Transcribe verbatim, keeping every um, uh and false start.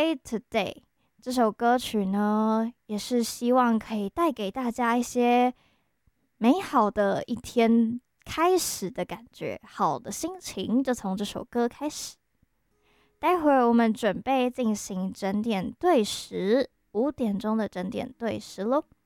Day Today 这首歌曲呢，也是希望可以带给大家一些美好的一天开始的感觉，好的心情就从这首歌开始。待会儿我们准备进行整点对时，五点钟的整点对时咯。